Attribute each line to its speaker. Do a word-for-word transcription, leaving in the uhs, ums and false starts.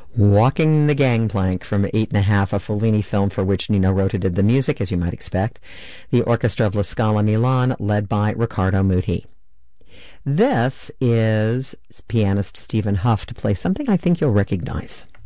Speaker 1: Walking the Gangplank from Eight and a Half, a Fellini film for which Nino Rota did the music, as you might expect. The orchestra of La Scala Milan, led by Riccardo Muti. This is pianist Stephen Huff to play something I think you'll recognize.